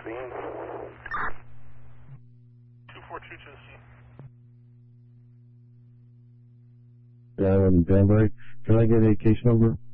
scene. 242 to the scene. Yeah, I'm on Danbury. Can I get a case number?